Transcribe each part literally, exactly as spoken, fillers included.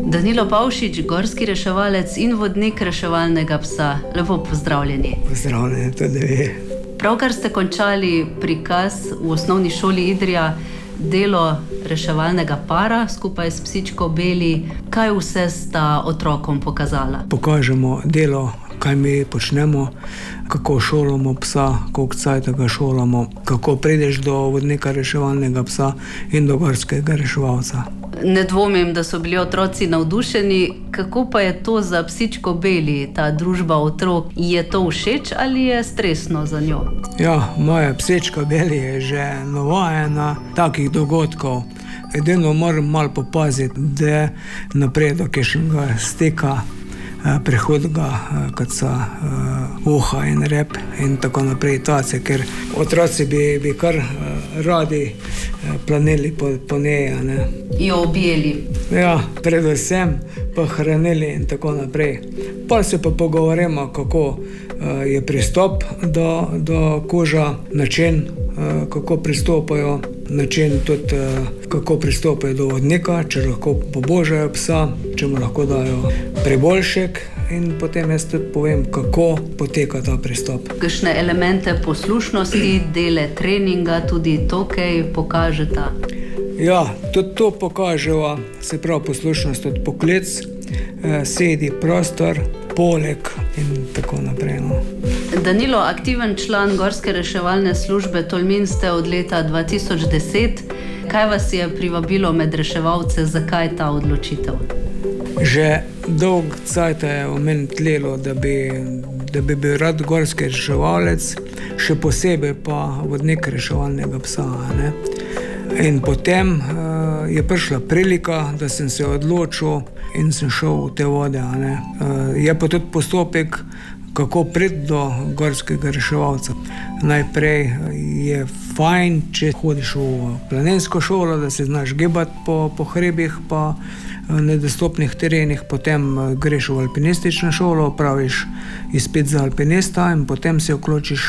Danilo Pavšič, gorski reševalec in vodnik reševalnega psa. Lepo pozdravljeni. Pozdravljeni tudi vi. Pravkar ste končali prikaz v osnovni šoli Idrija, delo reševalnega para skupaj s psičko Beli. Kaj vse sta otrokom pokazala? Pokažemo delo, kaj mi počnemo, kako šolamo psa, koliko cajta ga šolamo, kako prideš do vodnika reševalnega psa in do gorskega reševalca. Ne dvomim, da so bili otroci navdušeni. Kako pa je to za psičko Beli, ta družba otrok? Je to všeč ali je stresno za njo? Ja, moja psička Beli je že navajena takih dogodkov. Edino moram malo popaziti, da naprej do kakšnega stika, prehodga, kot so uh, uha in rep in tako naprej tace, ker otroci bi, bi kar uh, radi uh, planili po, po njej, ne. Jo objeli. Ja, predvsem pa hranili in tako naprej. Pa se pa pogovorimo, kako uh, je pristop do, do koža, način, uh, kako pristopajo, način tudi, uh, kako pristopajo do vodnika, če lahko pobožajo psa, če mu lahko dajo priboljšek, in potem jaz tudi povem, kako poteka ta pristop. Kakšne elemente poslušnosti, dele treninga, tudi to, kaj pokažeta? Ja, tudi to pokaževa, se pravi poslušnost, tudi poklic, eh, sedi prostor, poleg in tako naprej. No. Danilo, aktiven član Gorske reševalne službe Tolmin ste od leta dva tisoč deset. Kaj vas je privabilo med reševalce, zakaj ta odločitev? Že dolg cajt je v meni tlelo, da bi, da bi bil rad gorski reševalec, še posebej pa vodnik reševalnega psa, ne. In potem uh, je prišla prilika, da sem se odločil in sem šel v te vode, ne. Uh, je pa tudi postopek, kako priti do gorskega reševalca. Najprej je fajn, če hodiš v planinsko šolo, da se znaš gibati po, po hribih, pa nedostopnih terenih, potem greš v alpinistično šolo, opraviš izpit za alpinista in potem se vključiš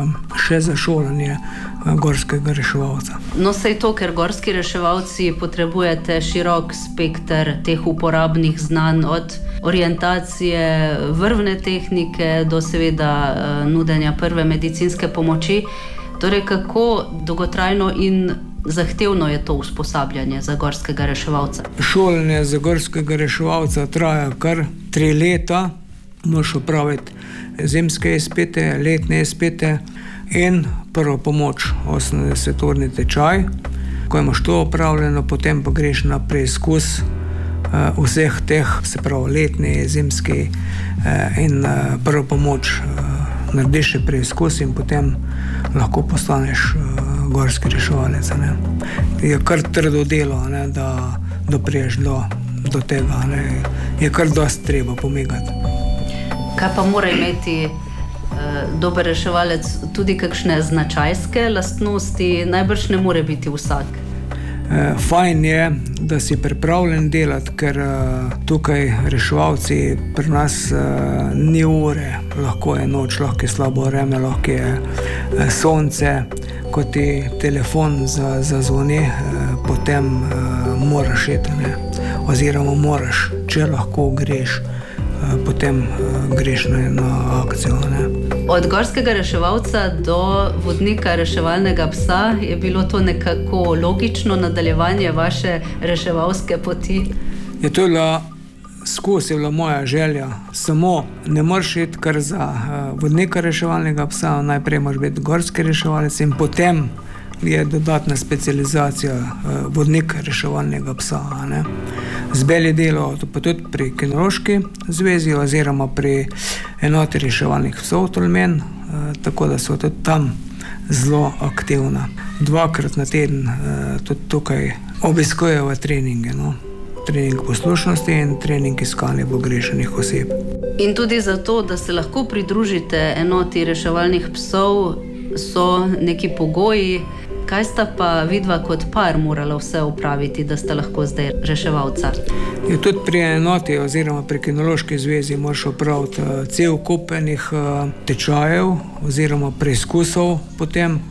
še za šolanje gorskega reševalca. No, sej to, ker gorski reševalci potrebujete širok spekter teh uporabnih znanj, od orientacije, vrvne tehnike do seveda nudenja prve medicinske pomoči. Torej, kako dolgotrajno in zahtevno je to usposabljanje za gorskega reševalca? Šolanje za gorskega reševalca traja kar tri leta. Moraš opraviti zimske izpite, letne izpite in prvo pomoč, osemdeseturni tečaj. Ko imaš to opravljeno, potem pa greš na preizkus uh, vseh teh, se pravi letni, zimski uh, in uh, prvo pomoč. Uh, narediš še preizkus in potem lahko postaneš uh, gorski reševalec, ne. Je kar trdo delo, ne, da dopriješ do, do tega, ne. Je kar dosti treba pomagati. Kaj pa mora imeti eh, dober reševalec? Tudi kakšne značajske lastnosti? Najbrž ne more biti vsak. Eh, fajn je, da si pripravljen delati, ker eh, tukaj reševalci pri nas eh, ni ure. Lahko je noč, lahko je slabo vreme, lahko je eh, sonce. Ko ti telefon zazvoni, potem moraš iti, ne. Oziroma moraš, če lahko greš, potem greš na, na akcijo, ne. Od gorskega reševalca do vodnika reševalnega psa je bilo to nekako logično nadaljevanje vaše reševalske poti? Je to bila skozi, je bila moja želja. Samo ne moreš iti kar za uh, vodnika reševalnega psa, najprej moraš biti gorski reševalec in potem je dodatna specializacija uh, vodnika reševalnega psa, ne. Zbeli delo pa tudi pri Kinološki zvezi oziroma pri enoti reševalnih psov Tolmin, uh, tako da so tudi tam zelo aktivna. Dvakrat na teden uh, tudi tukaj obiskujejo treninge, no. Trening poslušnosti in trening iskanja pogrešenih oseb. In tudi zato, da se lahko pridružite enoti reševalnih psov, so neki pogoji. Kaj sta pa vidva kot par morala vse upraviti, da sta lahko zdaj reševalca? Je tudi pri enoti oziroma pri Kinološki zvezi moraš opraviti cel kup enih tečajev oziroma preizkusov potem,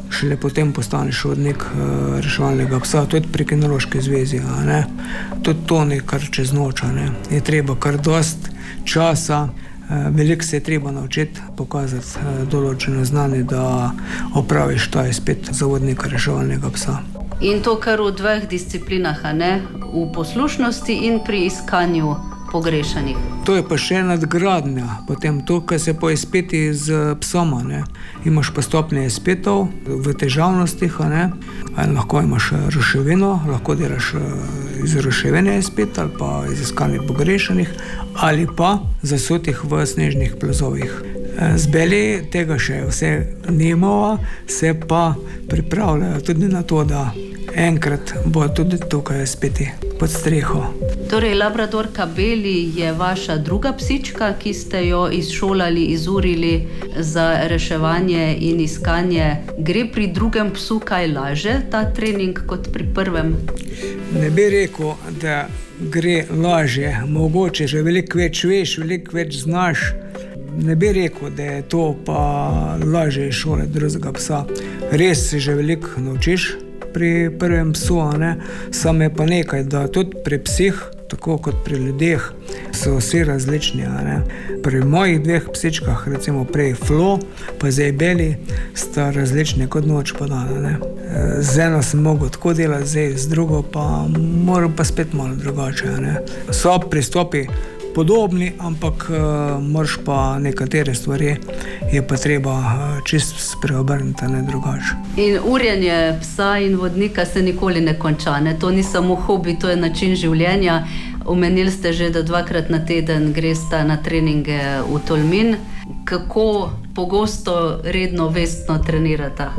šele potem postaneš vodnik reševalnega psa, tudi pri Kinološki zvezi. Ne? Tudi to ni kar čez noč. Ne? Je treba kar dost časa, veliko se je treba naučiti, pokazati določeno znanje, da opraviš ta izpit za vodnika reševalnega psa. In to kar v dveh disciplinah, a ne? V poslušnosti in pri iskanju pogrešanih. To je pa še nadgradnja. Potem to, kar se po izpiti z psoma, ne. Imaš pa stopnje izpitov v težavnostih, a ne. Lahko imaš ruševino, lahko delaš iz ruševine izpit ali pa iz iskanja pogrešanih ali pa zasutih v snežnih plazovih. Z Beli tega še vse nimamo, se pa pripravljajo tudi na to, da enkrat bo tudi tukaj izpiti pod streho. Torej, labradorka Beli je vaša druga psička, ki ste jo izšolali, izurili za reševanje in iskanje. Gre pri drugem psu kaj laže ta trening kot pri prvem? Ne bi rekel, da gre lažje. Mogoče že veliko več veš, veliko več znaš. Ne bi rekel, da je to pa lažje izšolati drugega psa. Res se že veliko naučiš pri prvem psu, ne? Samo je pa nekaj, da tudi pri psih, tako kot pri ljudeh, so vsi različni. Ne? Pri mojih dveh psičkah, recimo prej Flo, pa zdaj Beli, sta različni kot noč pa dan. Ne? Z eno sem mogel tako delati, zdaj z drugo pa moram pa spet malo drugače. Ne? So pristopi podobni, ampak uh, moraš pa nekatere stvari je pa treba uh, čist spreobrniti, ne drugače. In urjenje psa in vodnika se nikoli ne konča, ne? To ni samo hobi, to je način življenja. Omenili ste že, da dvakrat na teden gresta na treninge v Tolmin. Kako pogosto, redno, vestno trenirata?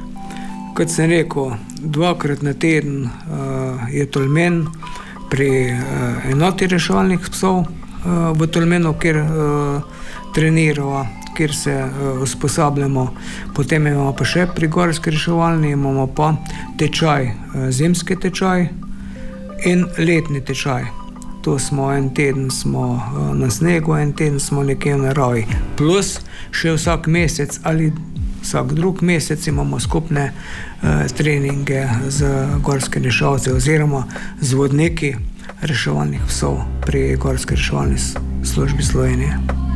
Kot sem rekel, dvakrat na teden uh, je Tolmin pri uh, enoti reševalnih psov uh, v Tolminu, kjer uh, treniramo, kjer se uh, usposabljamo. Potem imamo pa še pri gorski reševalni, imamo pa tečaj, uh, zimski tečaj in letni tečaj. To smo en teden smo uh, na snegu, en teden smo nekje v naravi. Plus še vsak mesec ali vsak drug mesec imamo skupne uh, treninge z gorski reševalci oziroma z vodniki reševalnih psov pri gorski reševalni službi Slovenije.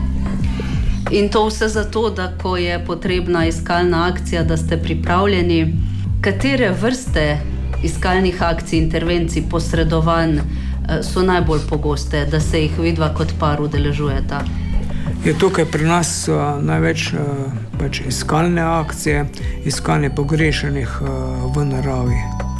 In to vse zato, da ko je potrebna iskalna akcija, da ste pripravljeni. Katere vrste iskalnih akcij, intervencij, posredovanj so najbolj pogoste, da se jih vidva kot par udeležujeta? Je tukaj pri nas uh, največ uh, pač iskalne akcije, iskanje pogrešanih uh, v naravi.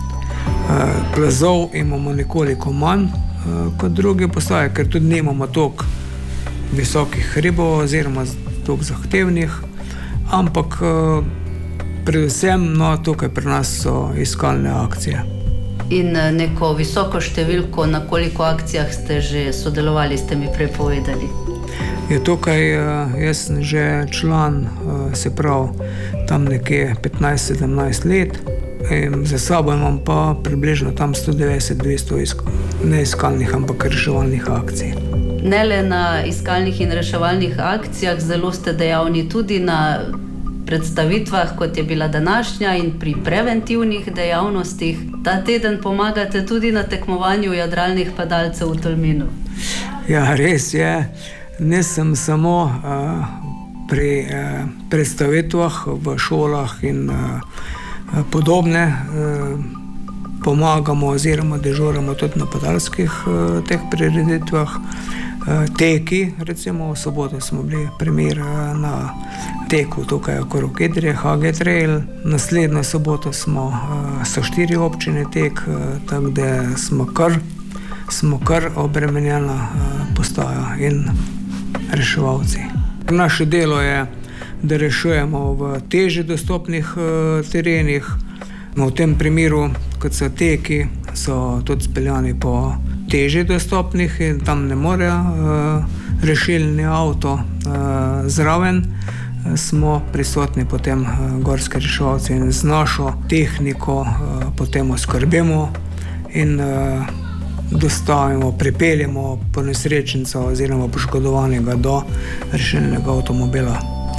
Uh, plazov imamo nekoliko manj uh, kot druge postaje, ker tudi nimamo toliko visokih hribov oziroma toliko zahtevnih, ampak uh, predvsem no, tukaj pri nas so iskalne akcije. In neko visoko številko, na koliko akcijah ste že sodelovali, ste mi prej povedali? Je tukaj, jaz sem že član, se pravi, tam nekje petnajst sedemnajst let. In za sabo imam pa približno tam sto devetdeset do dvesto ne iskalnih, ampak reševalnih akcij. Ne le na iskalnih in reševalnih akcijah, zelo ste dejavni tudi na predstavitvah, kot je bila današnja, in pri preventivnih dejavnostih. Ta teden pomagate tudi na tekmovanju jadralnih padalcev v Tolminu. Ja, res je. Ne sem samo uh, pri uh, predstavitvah v šolah in uh, podobne. Uh, pomagamo oziroma dežuramo tudi na padalskih uh, teh prireditvah. Uh, teki, recimo v soboto smo bili primer uh, na teku tukaj okrog Idrije, H G Trail. Naslednjo soboto smo, uh, so štiri občine tek, uh, tako da smo kar, smo kar obremenjena uh, postaja in reševalci. Naše delo je, da rešujemo v težje dostopnih uh, terenih. No, v tem primeru, kot so teki, so tudi speljani po težje dostopnih in tam ne more uh, rešilni avto uh, zraven. Smo prisotni potem uh, gorski reševalci in z našo tehniko uh, potem oskrbimo in uh, dostavimo, pripeljemo ponesrečenca oziroma poškodovanega do rešilnega avtomobila.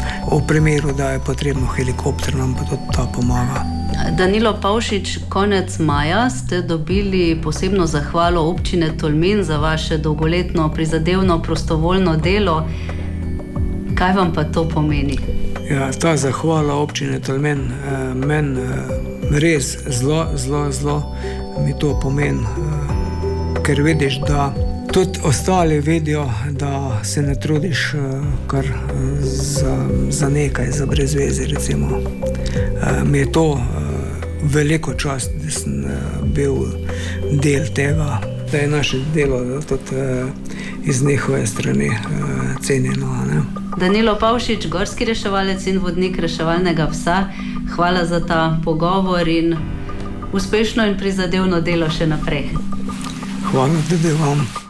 V primeru, da je potrebno helikopter, nam pa tudi ta pomaga. Danilo Pavšič, konec maja ste dobili posebno zahvalo občine Tolmin za vaše dolgoletno prizadevno prostovoljno delo. Kaj vam pa to pomeni? Ja, ta zahvala občine Tolmin eh, meni eh, res zelo, zelo, zelo mi to pomeni, eh, ker vidiš, da tudi ostali vidijo, da se ne trudiš eh, kar za, za nekaj, za brez veze, recimo. Eh, mi je to eh, veliko čast, da sem eh, bil del tega, da je naše delo tudi eh, iz njihove strani eh, cenjeno, ne? Danilo Pavšič, gorski reševalec in vodnik reševalnega psa, hvala za ta pogovor in uspešno in prizadevno delo še naprej. Hvala tudi vam.